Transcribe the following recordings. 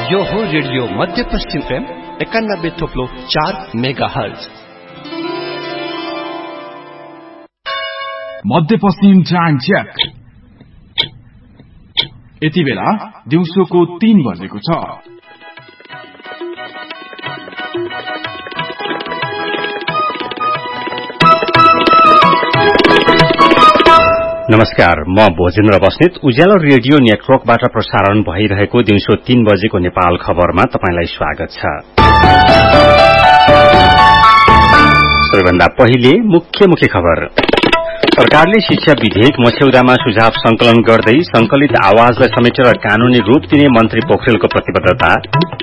यो हो रेडियो मध्य पश्चिम FM 91.4 मेगाहर्ज। मध्य पश्चिम जान ज्याक। यति बेला दिउँसोको 3 बजेको छ। नमस्कार, म भोजेन्द्र बस्नेत। उज्यालो रेडियो नेटवर्कबाट प्रसारण भइरहेको दिउँसो 3 बजेको नेपाल खबरमा तपाईंलाई स्वागत छ। सबैभन्दा पहिले मुख्य खबर। सरकारले शिक्षा विधेयक मस्यौदामा सुझाव संकलन गर्दै संकलित आवाजलाई समेटेर कानूनी रूप दिने मन्त्री पोखरेलको प्रतिबद्धता।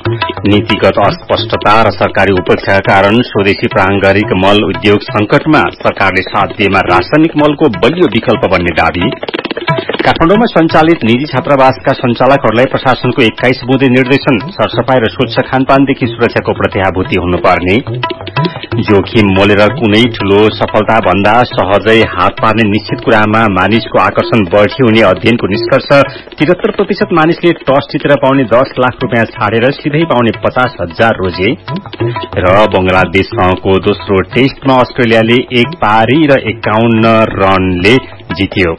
नीतिगत अस्पष्टता र सरकारी उपेक्षाका कारण स्वदेशी प्रांगारिक मल उद्योग संकटमा, सरकारले साथ दिएमा रासायनिक मलको बलियो विकल्प बन्ने दावी। काठमाडौँमा सञ्चालित निजी छात्रावासका सञ्चालकहरूलाई प्रशासनको 21 बुँदे निर्देशन, सरसफाई र स्वच्छ खानपानदेखि सुरक्षाको प्रत्याभूति हुनुपर्ने। जोखिम मोलेर कुनै ठूलो सफलता भन्दा सहजै हात पार्ने निश्चित कुरामा मानिसको आकर्षण बढी हुने अध्ययनको निष्कर्ष। 73% मानिसले टस जितेर पाउने 10 लाख रुपियाँ छाडेर सिधै पाउने 50,000 रोजे। र बंगलादेशसँगको दोस्रो टेस्टमा अस्ट्रेलियाले 1 पारी र 51 रनले जित्यो।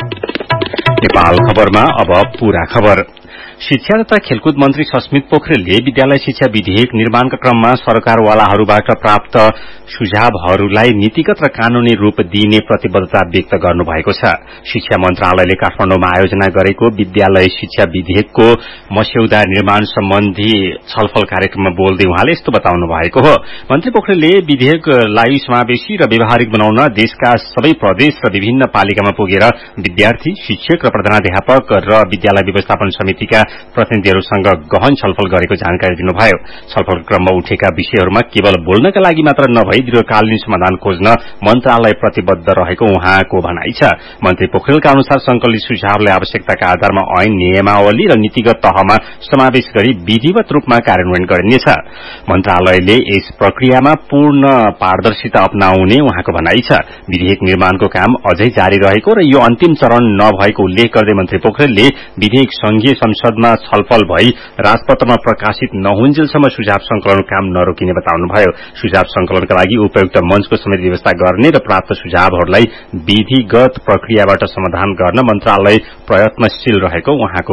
नेपाल खबरमा अब पूरा खबर। शिक्षा तथा खेलकुद मन्त्री सस्मित पोखरेलले विद्यालय शिक्षा विधेयक निर्माणका क्रममा सरकारवालाहरूबाट प्राप्त सुझावहरूलाई नीतिगत र कानूनी रूप दिइने प्रतिबद्धता व्यक्त गर्नुभएको छ। शिक्षा मन्त्रालयले काठमाडौँमा आयोजना गरेको विद्यालय शिक्षा विधेयकको मस्यौदा निर्माण सम्बन्धी छलफल कार्यक्रममा बोल्दै उहाँले यस्तो बताउनु भएको हो। मन्त्री पोखरेलले विधेयकलाई समावेशी र व्यवहारिक बनाउन देशका सबै प्रदेश र विभिन्न पालिकामा पुगेर विद्यार्थी, शिक्षक र प्रधानाध्यापक र विद्यालय व्यवस्थापन समितिका प्रतिनिधिहरूसँग गहन छलफल गरेको जानकारी दिनुभयो। छलफल क्रममा उठेका विषयहरूमा केवल बोल्नका लागि मात्र नभई दीर्घकालीन समाधान खोज्न मन्त्रालय प्रतिबद्ध रहेको उहाँको भनाइ छ। मन्त्री पोखरेलका अनुसार संकलित सुझावलाई आवश्यकताका आधारमा ऐन, नियमावली र नीतिगत तहमा समावेश गरी विधिवत रूपमा कार्यान्वयन गरिनेछ। मन्त्रालयले यस प्रक्रियामा पूर्ण पारदर्शिता अपनाउने उहाँको भनाइ छ। विधेयक निर्माणको काम अझै जारी रहेको र यो अन्तिम चरण नभएको उल्लेख गर्दै मन्त्री पोखरेलले विधेयक संघीय संसदमा छलफल भई राजपत्रमा प्रकाशित नहुन्जेलसम्म सुझाव संकलन काम नरोकिने बताउनुभयो। सुझाव संकलनका लागि उपयुक्त मञ्चको समेत व्यवस्था गर्ने र प्राप्त सुझावहरूलाई विधिगत प्रक्रियाबाट समाधान गर्न मन्त्रालय प्रयत्नशील रहेको उहाँको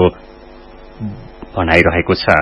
भनाइरहेको छ।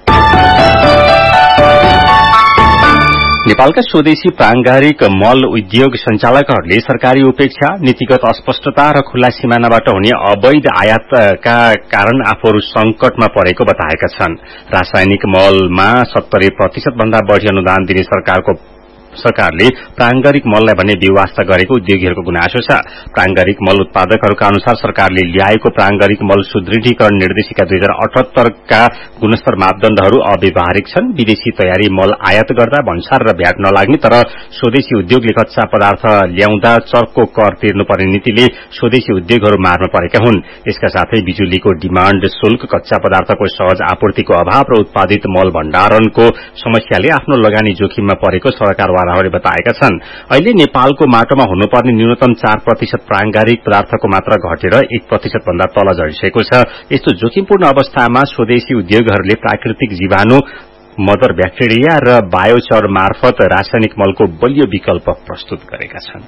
नेपालका स्वदेशी प्रांगारिक मल उद्योग संचालकहरूले सरकारी उपेक्षा, नीतिगत अस्पष्टता र खुल्ला सिमानाबाट हुने अवैध आयातका कारण आफूहरू संकटमा परेको बताएका छन्। रासायनिक मलमा 70% भन्दा बढ़ी अनुदान दिने सरकारले प्रांगारिक मललाई भने बेवास्ता गरेको उद्योगीहरूको गुनासो छ। प्रांगारिक मल उत्पादकहरूका अनुसार सरकारले ल्याएको प्रांगारिक मल सुदृढीकरण निर्देशिका 2078 का गुणस्तर मापदण्डहरू अव्यावहारिक छन्। विदेशी तयारी मल आयात गर्दा भन्सार र भ्याट नलाग्ने तर स्वदेशी उद्योगले कच्चा पदार्थ ल्याउँदा चर्को कर तिर्नुपर्ने नीतिले स्वदेशी उद्योगहरू मारमा परेका हुन्। यसका साथै बिजुलीको डिमाण्ड शुल्क, कच्चा पदार्थको सहज आपूर्तिको अभाव र उत्पादित मल भण्डारणको समस्याले आफ्नो लगानी जोखिममा परेको सरकारवालाहरूले बताएका छन्। अहिले नेपालको माटोमा हुनुपर्ने न्यूनतम 4% प्रांगारिक पदार्थको मात्रा घटेर 1% भन्दा तल झरिसकेको छ। यस्तो जोखिमपूर्ण अवस्थामा स्वदेशी उद्योगहरूले प्राकृतिक जीवाणु, मदर ब्याक्टेरिया र बायोचर मार्फत रासायनिक मलको बलियो विकल्प प्रस्तुत गरेका छन्।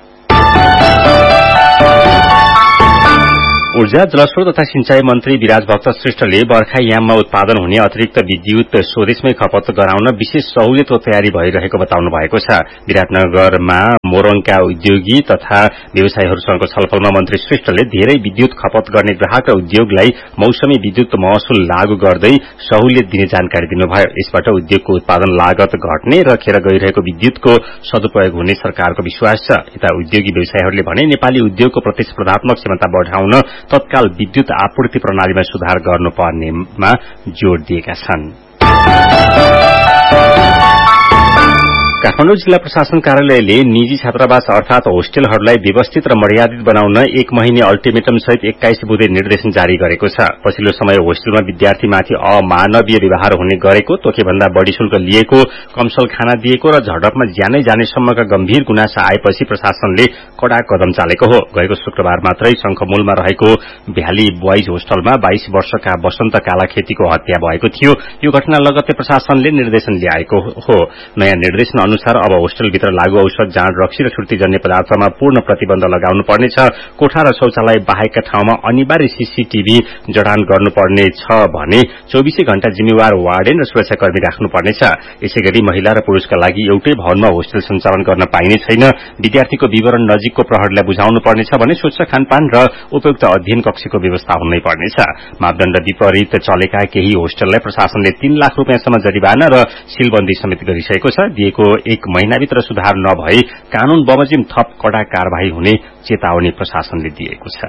ऊर्जा, जलस्रोत तथा सिंचाई मन्त्री विराज भक्त श्रेष्ठले बर्खायाममा उत्पादन हुने अतिरिक्त विद्युत स्वदेशमै खपत गराउन विशेष सहुलियतको तयारी भइरहेको बताउनु भएको छ। विराटनगरमा मोरङका उद्योगी तथा व्यवसायीहरूसँगको छलफलमा मन्त्री श्रेष्ठले धेरै विद्युत खपत गर्ने ग्राहक र उद्योगलाई मौसमी विद्युत महसुल लागू गर्दै सहुलियत दिने जानकारी दिनुभयो। यसबाट उद्योगको उत्पादन लागत घट्ने र खेर गइरहेको विद्युतको सदुपयोग हुने सरकारको विश्वास छ। यता उद्योगी व्यवसायीहरूले भने नेपाली उद्योगको प्रतिस्पर्धात्मक क्षमता बढ़ाउन तत्काल विद्युत आपूर्ति प्रणालीमा सुधार गर्नुपर्नेमा जोड़ दिएका छन्। काठमाडौँ जिल्ला प्रशासन कार्यालयले निजी छात्रावास अर्थात होस्टेलहरूलाई व्यवस्थित र मर्यादित बनाउन 1 महिने अल्टिमेटम सहित 21 बुँदे निर्देशन जारी गरेको छ। पछिल्लो समय होस्टेलमा विद्यार्थीमाथि अमानवीय व्यवहार हुने गरेको, तोकेभन्दा बढ़ी शुल्क लिएको, कमसल खाना दिएको र झडपमा ज्यानै जानेसम्मका गम्भीर गुनासा आएपछि प्रशासनले कड़ा कदम चालेको हो। गएको शुक्रबार मात्रै शंखमूलमा रहेको भ्याली बोइज होस्टलमा 22 वर्षका वसन्त कालाखेतीको हत्या भएको थियो। यो घटना लगत्तै प्रशासनले निर्देशन ल्याएको हो। नयाँ निर्देशन अनुसार अब होस्टलभित्र लागू औषध, जाँड, रक्सी र छुर्तीजन्य पदार्थमा पूर्ण प्रतिबन्ध लगाउनु पर्नेछ। कोठा र शौचालय बाहेकका ठाउँमा अनिवार्य सीसीटीभी जडान गर्नुपर्ने छ भने 24 घण्टा जिम्मेवार वार्डेन र सुरक्षाकर्मी राख्नुपर्नेछ। यसैगरी महिला र पुरूषका लागि एउटै भवनमा होस्टल सञ्चालन गर्न पाइने छैन। विद्यार्थीको विवरण नजिकको प्रहरीलाई बुझाउनु पर्नेछ भने स्वच्छ खानपान र उपयुक्त अध्ययन कक्षको व्यवस्था हुनै पर्नेछ। मापदण्ड विपरीत चलेका केही होस्टललाई प्रशासनले 3 लाख रुपियाँसम्म जरिवाना र सीलबन्दी समेत गरिसकेको छ। दिएको 1 महिनाभित्र सुधार नभए कानून बमोजिम थप कड़ा कार्यवाही हुने चेतावनी प्रशासनले दिएको छ।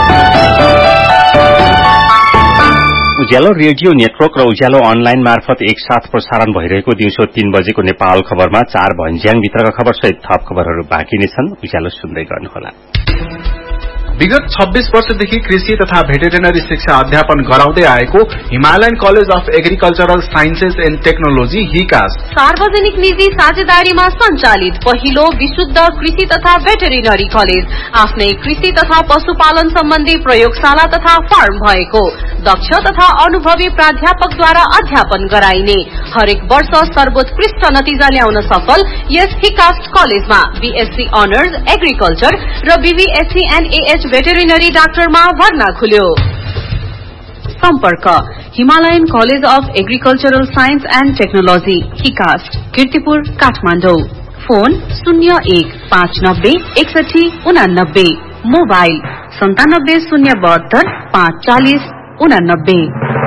उज्यालो रेडियो नेटवर्क र उज्यालो अनलाइन मार्फत एकसाथ प्रसारण भइरहेको दिउँसो 3 बजेको नेपाल खबरमा 4 भन्ज्याङभित्रका खबर सहित थप खबरहरू बाँकी नै छन्। उज्यालो सुन्दै गर्नुहोला। विगत 26 वर्षदेखि कृषि तथा भेटेरिनरी शिक्षा अध्यापन गराउँदै आएको Himalayan college of agricultural sciences and technology हिकास सार्वजनिक निजी साझेदारीमा सञ्चालित पहिलो विशुद्ध कृषि तथा भेटेरिनरी कलेज, आफ्नै कृषि तथा पशुपालन सम्बन्धी प्रयोगशाला तथा फार्म भएको, दक्ष तथा अनुभवी प्राध्यापकद्वारा अध्यापन गराइने, हरेक वर्ष सर्वोत्कृष्ट नतिजा ल्याउन सफल यस हिकास्ट कलेजमा बीएससी अनर्स एग्रिकल्चर र बीबीएससी एन्ड एएच भेटेरिनरी डाक्टरमा भर्ना खुल्यो। सम्पर्क Himalayan college of agricultural science and technology हिकास्ट, Kirtipur, Kathmandu. Phone 01596189, mobile 9702254089।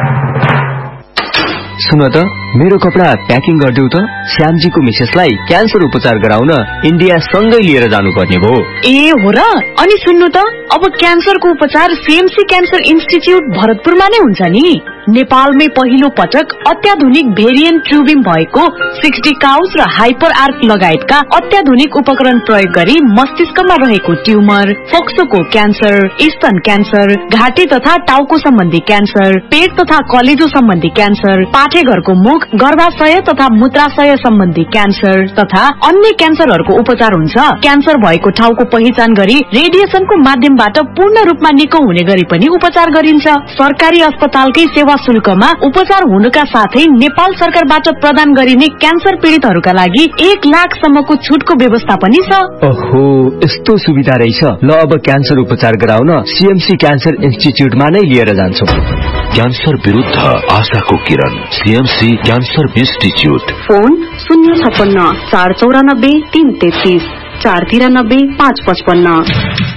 सुन त, मेरो कपडा प्याकिङ गरिदेऊ त। श्यामजीको मिसेसलाई क्यान्सर उपचार गराउन इन्डिया सँगै लिएर जानुपर्ने भयो। ए हो र? अनि सुन्नु त, अब क्यान्सरको उपचार सीएमसी क्यान्सर इन्स्टिच्युट भरतपुरमा नै हुन्छ नि। नेपालमै पहिलो पटक अत्याधुनिक भेरिएन्ट ट्युबिङ भएको 60 काउस र हाइपर आर्क लगायतका अत्याधुनिक उपकरण प्रयोग गरी मस्तिष्कमा रहेको ट्युमर, फोक्सोको क्यान्सर, स्तन क्यान्सर, घाँटी तथा टाउको सम्बन्धी क्यान्सर, पेट तथा कलेजो सम्बन्धी क्यान्सर, पाठेघरको मुख, गर्भाशय तथा मूत्राशय सम्बन्धी क्यान्सर तथा अन्य क्यान्सरहरूको उपचार हुन्छ। क्यान्सर भएको ठाउँको पहिचान गरी रेडिएसनको माध्यमबाट पूर्ण रूपमा निको हुने गरी पनि उपचार गरिन्छ। सरकारी अस्पतालकै सेवा शुल्कमा उपचार हुनुका साथै नेपाल सरकारबाट प्रदान गरिने क्यान्सर पीड़ितहरूका लागि 1 लाखसम्मको छुटको व्यवस्था पनि छ। ओहो, यस्तो सुविधा रहेछ। ल, अब क्यान्सर उपचार गराउन सीएमसी क्यान्सर इन्स्टिच्युटमा नै लिएर जान्छौं। क्यान्सर विरुद्ध आशाको किरण, सीएमसी क्यान्सर इन्स्टिच्युट। फोन 056 494 333 493 555।